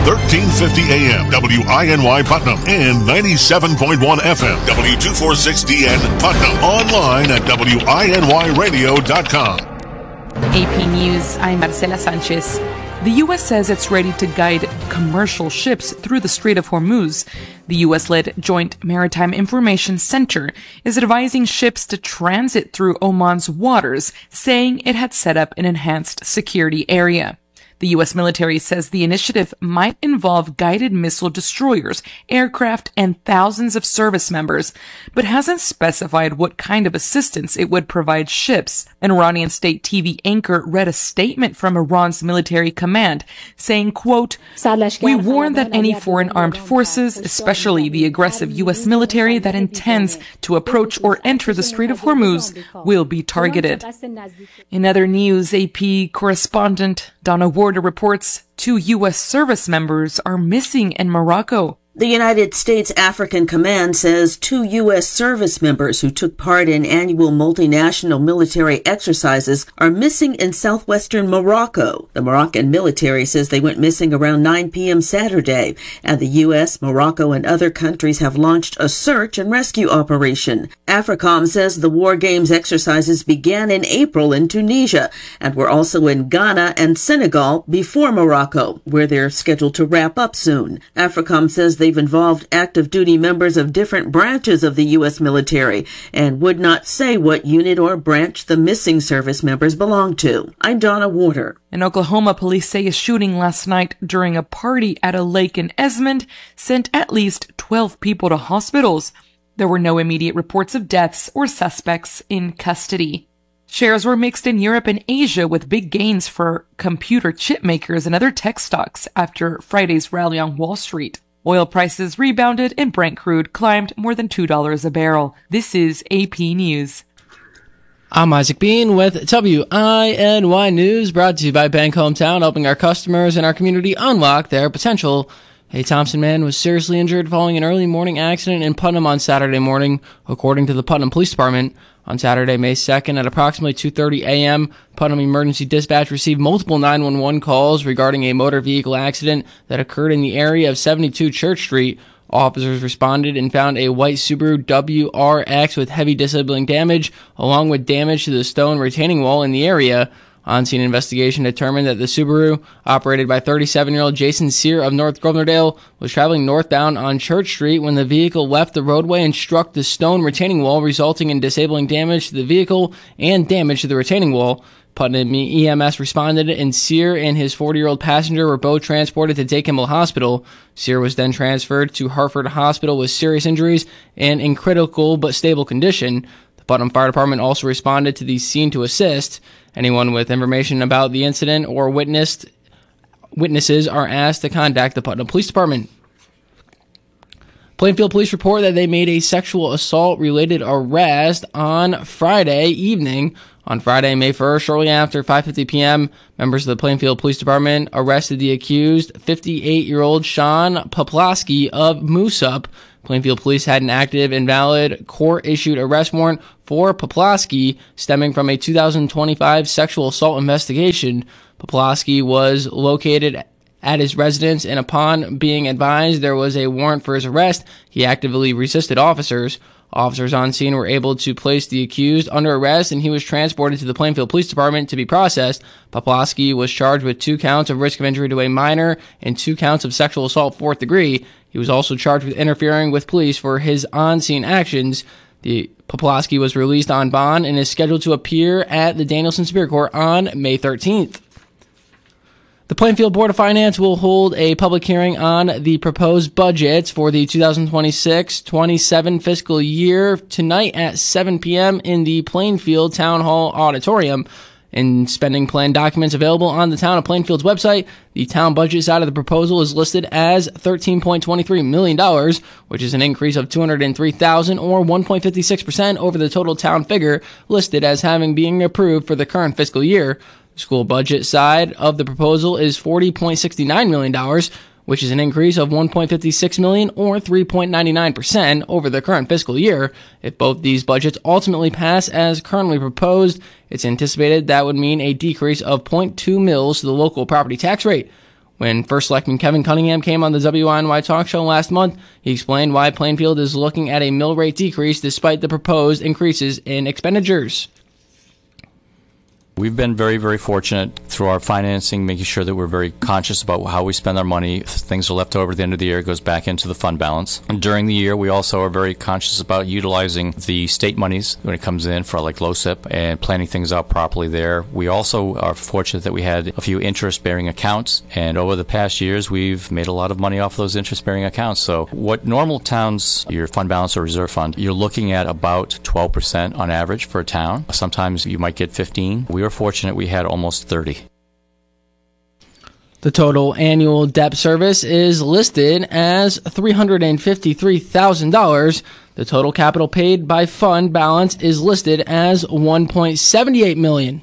1350 AM, WINY Putnam, and 97.1 FM, W246DN Putnam. Online at WINYradio.com. AP News, I'm Marcela Sanchez. The U.S. says it's ready to guide commercial ships through the Strait of Hormuz. The U.S.-led Joint Maritime Information Center is advising ships to transit through Oman's waters, saying it had set up an enhanced security area. The U.S. military says the initiative might involve guided missile destroyers, aircraft, and thousands of service members, but hasn't specified what kind of assistance it would provide ships. An Iranian state TV anchor read a statement from Iran's military command saying, quote, "We warn that any foreign armed forces, especially the aggressive U.S. military that intends to approach or enter the Strait of Hormuz, will be targeted." In other news, AP correspondent Donna Warder reports 2 U.S. service members are missing in Morocco. The United States African Command says 2 U.S. service members who took part in annual multinational military exercises are missing in southwestern Morocco. The Moroccan military says they went missing around 9 p.m. Saturday, and the U.S., Morocco, and other countries have launched a search and rescue operation. AFRICOM says the War Games exercises began in April in Tunisia and were also in Ghana and Senegal before Morocco, where they're scheduled to wrap up soon. AFRICOM says they've involved active duty members of different branches of the U.S. military and would not say what unit or branch the missing service members belong to. I'm Donna Warder. In Oklahoma, police say a shooting last night during a party at a lake in Esmond sent at least 12 people to hospitals. There were no immediate reports of deaths or suspects in custody. Shares were mixed in Europe and Asia with big gains for computer chip makers and other tech stocks after Friday's rally on Wall Street. Oil prices rebounded and Brent crude climbed more than $2 a barrel. This is AP News. I'm Isaac Bean with WINY News, brought to you by Bank Hometown, helping our customers and our community unlock their potential. A Thompson man was seriously injured following an early morning accident in Putnam on Saturday morning, according to the Putnam Police Department. On Saturday, May 2nd, at approximately 2:30 a.m., Putnam Emergency Dispatch received multiple 911 calls regarding a motor vehicle accident that occurred in the area of 72 Church Street. Officers responded and found a white Subaru WRX with heavy disabling damage, along with damage to the stone retaining wall in the area. On-scene investigation determined that the Subaru, operated by 37-year-old Jason Sear of North Governordale, was traveling northbound on Church Street when the vehicle left the roadway and struck the stone retaining wall, resulting in disabling damage to the vehicle and damage to the retaining wall. Putnam EMS responded, and Sear and his 40-year-old passenger were both transported to Day Kimball Hospital. Sear was then transferred to Hartford Hospital with serious injuries and in critical but stable condition. The Putnam Fire Department also responded to the scene to assist. Anyone with information about the incident or witnesses are asked to contact the Putnam Police Department. Plainfield Police report that they made a sexual assault-related arrest on Friday evening. On Friday, May 1st, shortly after 5:50 p.m., members of the Plainfield Police Department arrested the accused, 58-year-old Sean Poplaski of Moosup. Plainfield Police had an active and valid court-issued arrest warrant for Poplaski stemming from a 2025 sexual assault investigation. Poplaski was located at his residence, and upon being advised there was a warrant for his arrest, he actively resisted officers. Officers on scene were able to place the accused under arrest, and he was transported to the Plainfield Police Department to be processed. Poplaski was charged with 2 counts of risk of injury to a minor and 2 counts of sexual assault 4th degree. He was also charged with interfering with police for his on-scene actions. The Poplaski was released on bond and is scheduled to appear at the Danielson Superior Court on May 13th. The Plainfield Board of Finance will hold a public hearing on the proposed budgets for the 2026-27 fiscal year tonight at 7 p.m. in the Plainfield Town Hall Auditorium. In spending plan documents available on the Town of Plainfield's website, the town budget side of the proposal is listed as $13.23 million, which is an increase of $203,000 or 1.56% over the total town figure listed as having been approved for the current fiscal year. The school budget side of the proposal is $40.69 million, which is an increase of $1.56 million or 3.99% over the current fiscal year. If both these budgets ultimately pass as currently proposed, it's anticipated that would mean a decrease of 0.2 mils to the local property tax rate. When First Selectman Kevin Cunningham came on the WINY talk show last month, he explained why Plainfield is looking at a mill rate decrease despite the proposed increases in expenditures. We've been very, very fortunate through our financing, making sure that we're very conscious about how we spend our money. If things are left over at the end of the year, it goes back into the fund balance. And during the year, we also are very conscious about utilizing the state monies when it comes in for like LoSiP and planning things out properly there. We also are fortunate that we had a few interest-bearing accounts, and over the past years, we've made a lot of money off those interest-bearing accounts. So what normal towns, your fund balance or reserve fund, you're looking at about 12% on average for a town. Sometimes you might get 15. We were fortunate we had almost 30. The total annual debt service is listed as $353,000. The total capital paid by fund balance is listed as $1.78 million.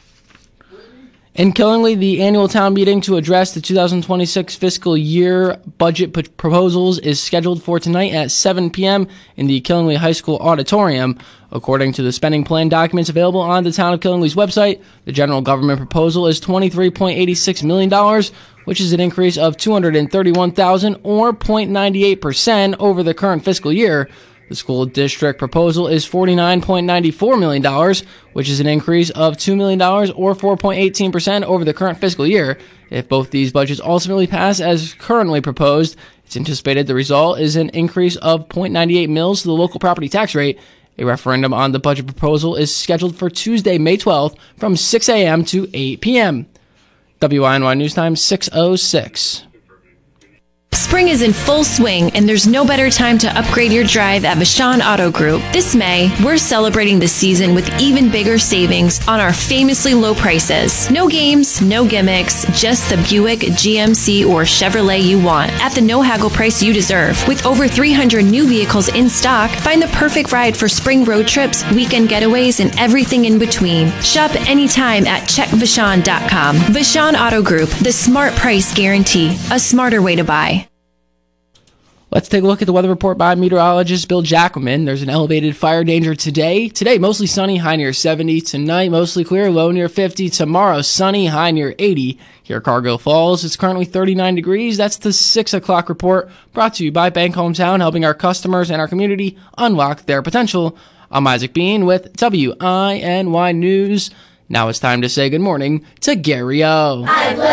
In Killingly, the annual town meeting to address the 2026 fiscal year budget proposals is scheduled for tonight at 7 p.m. in the Killingly High School auditorium. According to the spending plan documents available on the Town of Killingly's website, the general government proposal is $23.86 million, which is an increase of $231,000 or 0.98% over the current fiscal year. The school district proposal is $49.94 million, which is an increase of $2 million or 4.18% over the current fiscal year. If both these budgets ultimately pass as currently proposed, it's anticipated the result is an increase of 0.98 mils to the local property tax rate. A referendum on the budget proposal is scheduled for Tuesday, May 12th from 6 a.m. to 8 p.m. WINY News Time 6:06. Spring is in full swing, and there's no better time to upgrade your drive at Vachon Auto Group. This May, we're celebrating the season with even bigger savings on our famously low prices. No games, no gimmicks, just the Buick, GMC, or Chevrolet you want at the no-haggle price you deserve. With over 300 new vehicles in stock, find the perfect ride for spring road trips, weekend getaways, and everything in between. Shop anytime at checkvachon.com. Vachon Auto Group, the smart price guarantee, a smarter way to buy. Let's take a look at the weather report by meteorologist Bill Jackman. There's an elevated fire danger today. Today, mostly sunny, high near 70. Tonight, mostly clear, low near 50. Tomorrow, sunny, high near 80. Here at Cargill Falls, it's currently 39 degrees. That's the 6 o'clock report, brought to you by Bank Hometown, helping our customers and our community unlock their potential. I'm Isaac Bean with WINY News. Now it's time to say good morning to Gary O.